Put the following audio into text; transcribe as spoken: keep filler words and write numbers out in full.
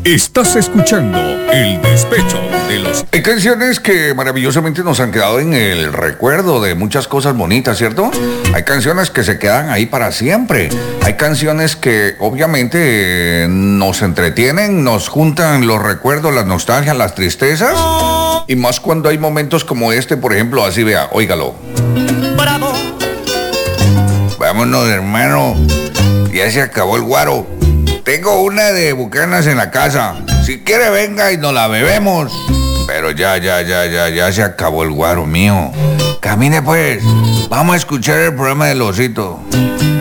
Estás escuchando El Despecho de los... Hay canciones que maravillosamente nos han quedado en el recuerdo de muchas cosas bonitas, ¿cierto? Hay canciones que se quedan ahí para siempre. Hay canciones que obviamente eh, nos entretienen, nos juntan los recuerdos, las nostalgias, las tristezas. Y más cuando hay momentos como este, por ejemplo, así vea, óigalo. Bravo. Vámonos, hermano. Ya se acabó el guaro. Tengo una de Bucanas en la casa. Si quiere venga y nos la bebemos. Pero ya, ya, ya, ya, ya se acabó el guaro mío. Camine pues. Vamos a escuchar el programa del Osito.